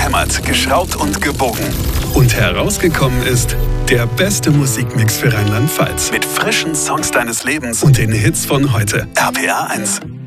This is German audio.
gehämmert, geschraubt und gebogen. Und herausgekommen ist der beste Musikmix für Rheinland-Pfalz. Mit frischen Songs deines Lebens und den Hits von heute. RPR 1.